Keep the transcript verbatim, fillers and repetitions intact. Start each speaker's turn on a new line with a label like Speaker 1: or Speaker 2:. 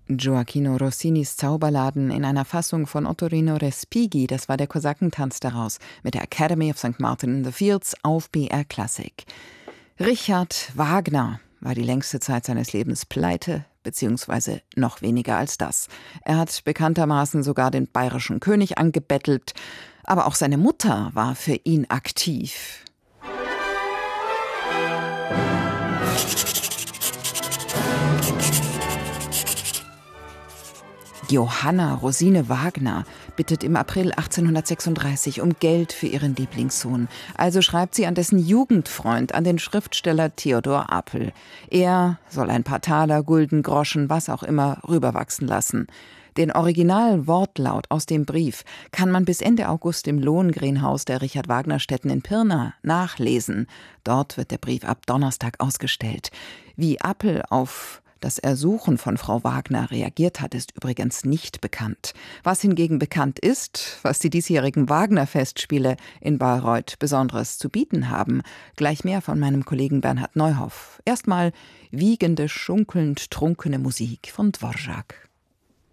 Speaker 1: Gioachino Rossinis Zauberladen in einer Fassung von Ottorino Respighi, das war der Kosakentanz daraus, mit der Academy of Sankt Martin in the Fields auf B R Classic. Richard Wagner war die längste Zeit seines Lebens pleite, beziehungsweise noch weniger als das. Er hat bekanntermaßen sogar den bayerischen König angebettelt, aber auch seine Mutter war für ihn aktiv. Johanna Rosine Wagner bittet im April achtzehnhundertsechsunddreißig um Geld für ihren Lieblingssohn. Also schreibt sie an dessen Jugendfreund, an den Schriftsteller Theodor Apel. Er soll ein paar Taler, Gulden, Groschen, was auch immer, rüberwachsen lassen. Den Originalwortlaut aus dem Brief kann man bis Ende August im Lohengrinhaus der Richard-Wagner-Stätten in Pirna nachlesen. Dort wird der Brief ab Donnerstag ausgestellt. Wie Apel auf das Ersuchen von Frau Wagner reagiert hat, ist übrigens nicht bekannt. Was hingegen bekannt ist, was die diesjährigen Wagner-Festspiele in Bayreuth Besonderes zu bieten haben. Gleich mehr von meinem Kollegen Bernhard Neuhoff. Erstmal wiegende, schunkelnd trunkene Musik von Dvorak.